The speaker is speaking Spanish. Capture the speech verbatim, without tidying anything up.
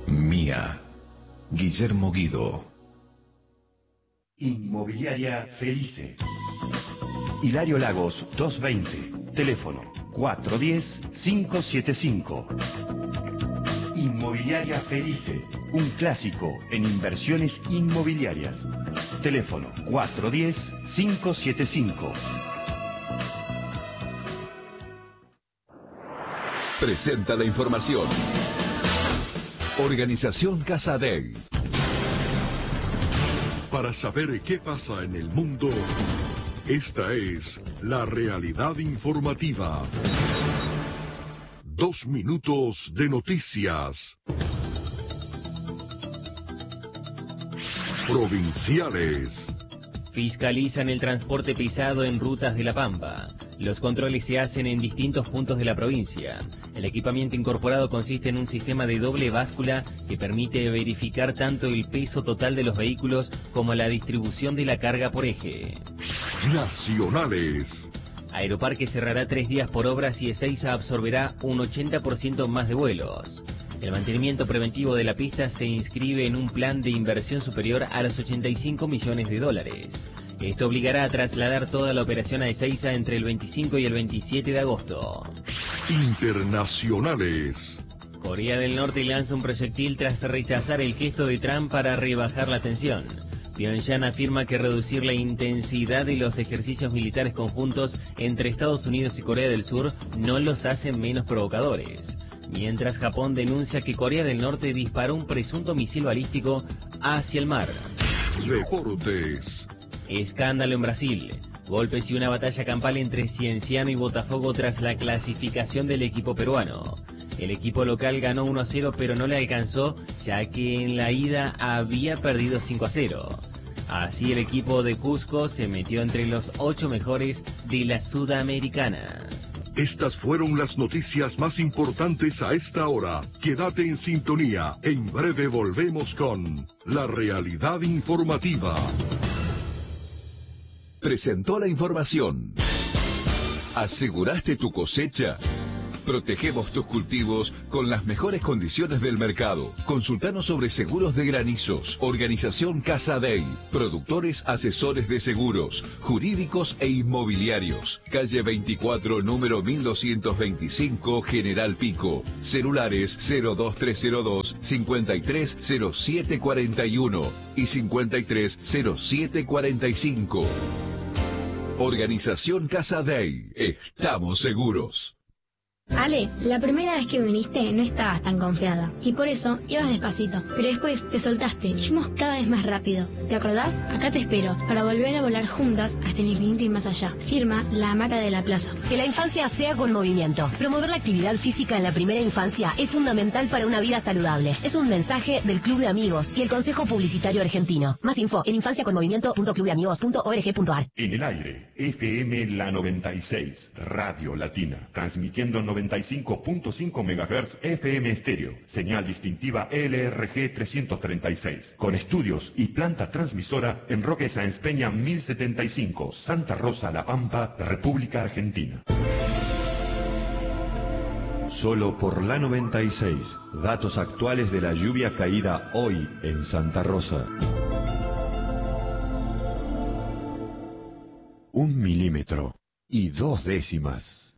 Mía. Guillermo Guido. Inmobiliaria Felice. Hilario Lagos doscientos veinte. Teléfono cuatro uno cero, cinco siete cinco. Inmobiliaria Felice. Un clásico en inversiones inmobiliarias. Teléfono cuatro uno cero, cinco siete cinco. Presenta la información. Organización Casadei. Para saber qué pasa en el mundo, esta es la realidad informativa. Dos minutos de noticias. Provinciales. Fiscalizan el transporte pesado en rutas de La Pampa. Los controles se hacen en distintos puntos de la provincia. El equipamiento incorporado consiste en un sistema de doble báscula que permite verificar tanto el peso total de los vehículos como la distribución de la carga por eje. Nacionales. Aeroparque cerrará tres días por obras y Ezeiza absorberá un ochenta por ciento más de vuelos. El mantenimiento preventivo de la pista se inscribe en un plan de inversión superior a los ochenta y cinco millones de dólares. Esto obligará a trasladar toda la operación a Ezeiza entre el veinticinco y el veintisiete de agosto. Internacionales. Corea del Norte lanza un proyectil tras rechazar el gesto de Trump para rebajar la tensión. Pyongyang afirma que reducir la intensidad de los ejercicios militares conjuntos entre Estados Unidos y Corea del Sur no los hace menos provocadores. Mientras Japón denuncia que Corea del Norte disparó un presunto misil balístico hacia el mar. Deportes. Escándalo en Brasil. Golpes y una batalla campal entre Cienciano y Botafogo tras la clasificación del equipo peruano. El equipo local ganó uno a cero, pero no le alcanzó, ya que en la ida había perdido cinco a cero. Así el equipo de Cusco se metió entre los ocho mejores de la Sudamericana. Estas fueron las noticias más importantes a esta hora. Quédate en sintonía. En breve volvemos con La Realidad Informativa. Presentó la información. ¿Aseguraste tu cosecha? Protegemos tus cultivos con las mejores condiciones del mercado. Consultanos sobre seguros de granizos. Organización Casadei. Productores asesores de seguros, jurídicos e inmobiliarios. Calle veinticuatro, número mil doscientos veinticinco, General Pico. Celulares cero dos tres cero dos, cincuenta y tres cero siete cuarenta y uno y cincuenta y tres cero siete cuarenta y cinco. Organización Casadei. Estamos seguros. Ale, la primera vez que viniste no estabas tan confiada y por eso ibas despacito, pero después te soltaste y fuimos cada vez más rápido. ¿Te acordás? Acá te espero para volver a volar juntas hasta el infinito y más allá. Firma La Hamaca de la Plaza. Que la infancia sea con movimiento. Promover la actividad física en la primera infancia es fundamental para una vida saludable. Es un mensaje del Club de Amigos y el Consejo Publicitario Argentino. Más info en infancia con movimiento punto club de amigos punto org punto ar. En el aire, F M La noventa y seis, Radio Latina, transmitiendo noventa y cinco punto cinco megahertz F M estéreo, señal distintiva L R G trescientos treinta y seis, con estudios y planta transmisora en Roque Sáenz Peña mil setenta y cinco, Santa Rosa, La Pampa, República Argentina. Solo por la noventa y seis, datos actuales de la lluvia caída hoy en Santa Rosa. Un milímetro y dos décimas.